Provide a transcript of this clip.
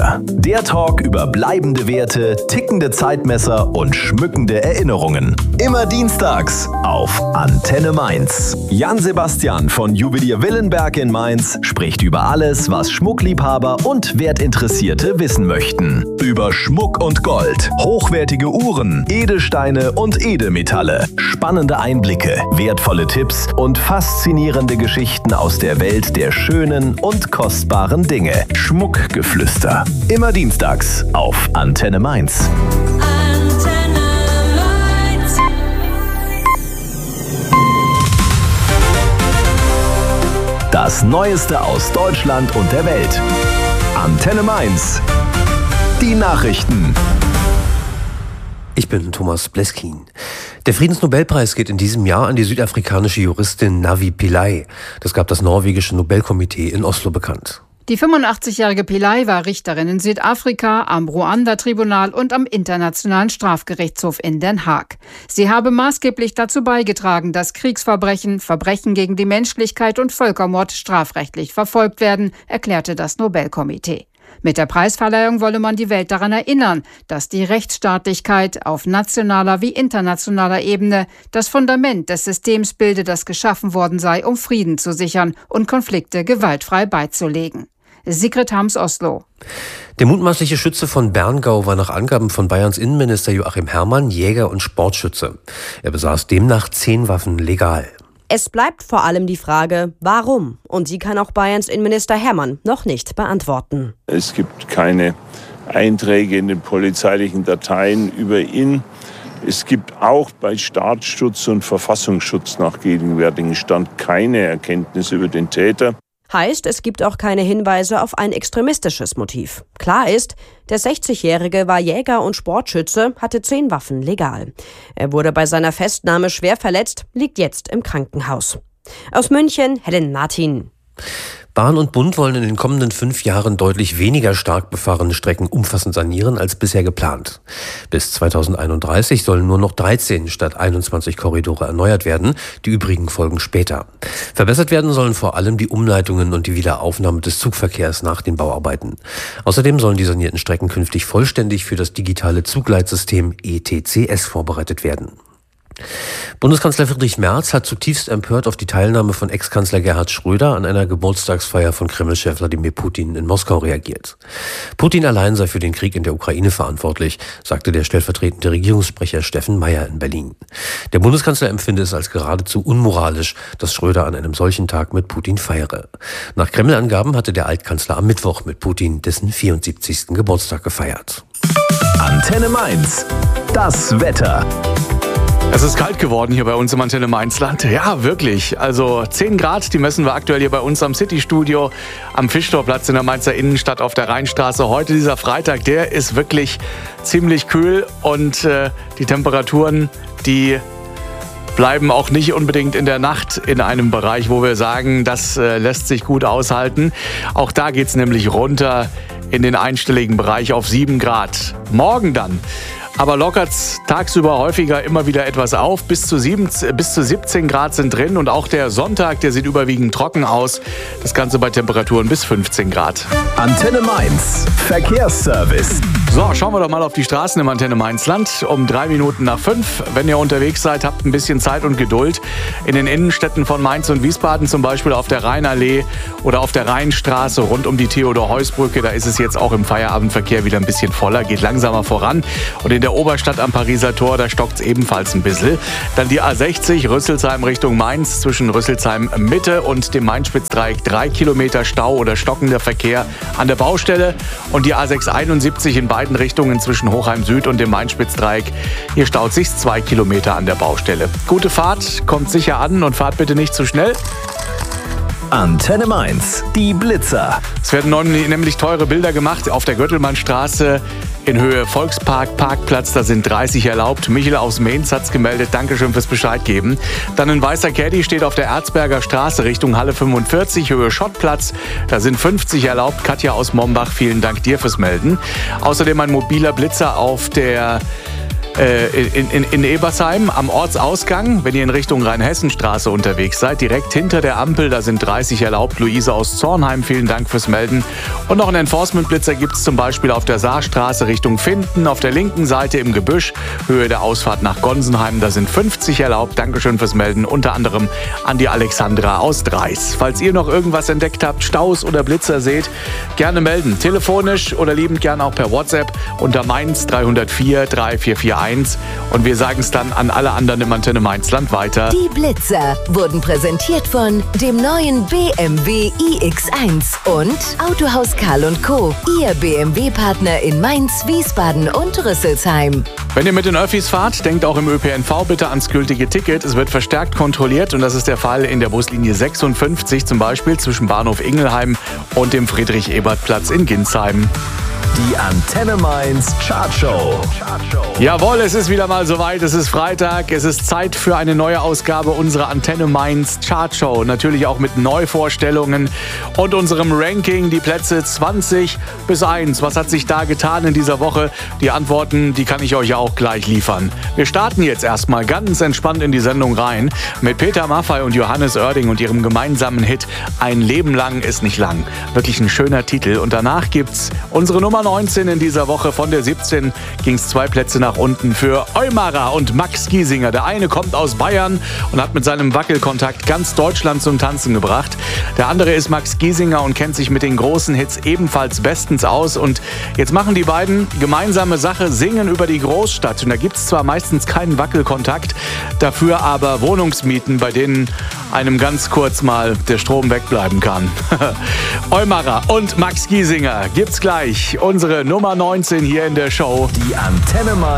Welter. Der Talk über bleibende Werte, tickende Zeitmesser und schmückende Erinnerungen. Immer dienstags auf Antenne Mainz. Jan Sebastian von Juwelier Willenberg in Mainz spricht über alles, was Schmuckliebhaber und Wertinteressierte wissen möchten. Über Schmuck und Gold, hochwertige Uhren, Edelsteine und Edelmetalle, spannende Einblicke, wertvolle Tipps und faszinierende Geschichten aus der Welt der schönen und kostbaren Dinge. Schmuckgeflüster. Immer dienstags auf Antenne Mainz. Antenne Mainz. Das Neueste aus Deutschland und der Welt. Antenne Mainz. Die Nachrichten. Ich bin Thomas Bleskin. Der Friedensnobelpreis geht in diesem Jahr an die südafrikanische Juristin Navi Pillay. Das gab das norwegische Nobelkomitee in Oslo bekannt. Die 85-jährige Pillay war Richterin in Südafrika, am Ruanda-Tribunal und am Internationalen Strafgerichtshof in Den Haag. Sie habe maßgeblich dazu beigetragen, dass Kriegsverbrechen, Verbrechen gegen die Menschlichkeit und Völkermord strafrechtlich verfolgt werden, erklärte das Nobelkomitee. Mit der Preisverleihung wolle man die Welt daran erinnern, dass die Rechtsstaatlichkeit auf nationaler wie internationaler Ebene das Fundament des Systems bilde, das geschaffen worden sei, um Frieden zu sichern und Konflikte gewaltfrei beizulegen. Sigrid Harms, Oslo. Der mutmaßliche Schütze von Berngau war nach Angaben von Bayerns Innenminister Joachim Herrmann Jäger und Sportschütze. Er besaß demnach 10 Waffen legal. Es bleibt vor allem die Frage, warum? Und die kann auch Bayerns Innenminister Herrmann noch nicht beantworten. Es gibt keine Einträge in den polizeilichen Dateien über ihn. Es gibt auch bei Staatsschutz und Verfassungsschutz nach gegenwärtigem Stand keine Erkenntnis über den Täter. Heißt, es gibt auch keine Hinweise auf ein extremistisches Motiv. Klar ist, der 60-Jährige war Jäger und Sportschütze, hatte 10 Waffen legal. Er wurde bei seiner Festnahme schwer verletzt, liegt jetzt im Krankenhaus. Aus München, Helen Martin. Bahn und Bund wollen in den kommenden 5 Jahren deutlich weniger stark befahrene Strecken umfassend sanieren als bisher geplant. Bis 2031 sollen nur noch 13 statt 21 Korridore erneuert werden, die übrigen folgen später. Verbessert werden sollen vor allem die Umleitungen und die Wiederaufnahme des Zugverkehrs nach den Bauarbeiten. Außerdem sollen die sanierten Strecken künftig vollständig für das digitale Zugleitsystem ETCS vorbereitet werden. Bundeskanzler Friedrich Merz hat zutiefst empört auf die Teilnahme von Ex-Kanzler Gerhard Schröder an einer Geburtstagsfeier von Kreml-Chef Wladimir Putin in Moskau reagiert. Putin allein sei für den Krieg in der Ukraine verantwortlich, sagte der stellvertretende Regierungssprecher Steffen Meyer in Berlin. Der Bundeskanzler empfinde es als geradezu unmoralisch, dass Schröder an einem solchen Tag mit Putin feiere. Nach Kreml-Angaben hatte der Altkanzler am Mittwoch mit Putin dessen 74. Geburtstag gefeiert. Antenne Mainz. Das Wetter. Es ist kalt geworden hier bei uns im Antenne Mainzland. Ja, wirklich. Also 10 Grad, die messen wir aktuell hier bei uns am City-Studio, am Fischtorplatz in der Mainzer Innenstadt auf der Rheinstraße. Heute dieser Freitag, der ist wirklich ziemlich kühl und die Temperaturen, die bleiben auch nicht unbedingt in der Nacht in einem Bereich, wo wir sagen, das lässt sich gut aushalten. Auch da geht's nämlich runter in den einstelligen Bereich auf 7 Grad. Morgen dann. Aber lockert's tagsüber häufiger immer wieder etwas auf. Bis zu 17 Grad sind drin und auch der Sonntag, der sieht überwiegend trocken aus. Das Ganze bei Temperaturen bis 15 Grad. Antenne Mainz. Verkehrsservice. So, schauen wir doch mal auf die Straßen im Antenne Mainzland. Um 3 Minuten nach 5. Wenn ihr unterwegs seid, habt ein bisschen Zeit und Geduld. In den Innenstädten von Mainz und Wiesbaden, zum Beispiel auf der Rheinallee oder auf der Rheinstraße rund um die Theodor-Heuss-Brücke, da ist es jetzt auch im Feierabendverkehr wieder ein bisschen voller, geht langsamer voran. Und in der Oberstadt am Pariser Tor, da stockt es ebenfalls ein bisschen. Dann die A60 Rüsselsheim Richtung Mainz, zwischen Rüsselsheim Mitte und dem Main-Spitz-Dreieck 3 Kilometer Stau oder stockender Verkehr an der Baustelle. Und die A671 in beiden Richtungen zwischen Hochheim Süd und dem Main-Spitz-Dreieck. Hier staut sich 2 Kilometer an der Baustelle. Gute Fahrt, kommt sicher an und fahrt bitte nicht zu schnell. Antenne Mainz, die Blitzer. Es werden nämlich teure Bilder gemacht auf der Göttelmannstraße in Höhe Volkspark, Parkplatz, da sind 30 erlaubt. Michel aus Mainz hat's gemeldet, Dankeschön fürs Bescheid geben. Dann ein weißer Caddy steht auf der Erzberger Straße Richtung Halle 45, Höhe Schottplatz, da sind 50 erlaubt. Katja aus Mombach, vielen Dank dir fürs Melden. Außerdem ein mobiler Blitzer auf der in Ebersheim am Ortsausgang, wenn ihr in Richtung Rheinhessenstraße unterwegs seid, direkt hinter der Ampel, da sind 30 erlaubt. Luise aus Zornheim, vielen Dank fürs Melden. Und noch einen Enforcement-Blitzer gibt es zum Beispiel auf der Saarstraße Richtung Finden, auf der linken Seite im Gebüsch, Höhe der Ausfahrt nach Gonsenheim, da sind 50 erlaubt. Dankeschön fürs Melden, unter anderem an die Alexandra aus Dreis. Falls ihr noch irgendwas entdeckt habt, Staus oder Blitzer seht, gerne melden. Telefonisch oder liebend gerne auch per WhatsApp unter Mainz 304 3441. Und wir sagen es dann an alle anderen im Antenne Mainzland weiter. Die Blitzer wurden präsentiert von dem neuen BMW iX1 und Autohaus Karl & Co., Ihr BMW-Partner in Mainz, Wiesbaden und Rüsselsheim. Wenn ihr mit den Öffis fahrt, denkt auch im ÖPNV bitte ans gültige Ticket. Es wird verstärkt kontrolliert und das ist der Fall in der Buslinie 56, zum Beispiel zwischen Bahnhof Ingelheim und dem Friedrich-Ebert-Platz in Ginsheim. Die Antenne Mainz Chartshow. Jawohl, es ist wieder mal soweit. Es ist Freitag. Es ist Zeit für eine neue Ausgabe unserer Antenne Mainz Chartshow. Natürlich auch mit Neuvorstellungen und unserem Ranking. Die Plätze 20 bis 1. Was hat sich da getan in dieser Woche? Die Antworten, die kann ich euch auch gleich liefern. Wir starten jetzt erstmal ganz entspannt in die Sendung rein mit Peter Maffay und Johannes Oerding und ihrem gemeinsamen Hit Ein Leben lang ist nicht lang. Wirklich ein schöner Titel. Und danach gibt's unsere Nummer 19 in dieser Woche. Von der 17 ging es 2 Plätze nach unten für Eumara und Max Giesinger. Der eine kommt aus Bayern und hat mit seinem Wackelkontakt ganz Deutschland zum Tanzen gebracht. Der andere ist Max Giesinger und kennt sich mit den großen Hits ebenfalls bestens aus. Und jetzt machen die beiden gemeinsame Sache, singen über die Großstadt. Und da gibt es zwar meistens keinen Wackelkontakt, dafür aber Wohnungsmieten, bei denen einem ganz kurz mal der Strom wegbleiben kann. Eumara und Max Giesinger gibt's gleich. Unsere Nummer 19 hier in der Show. Die Antenne Mainz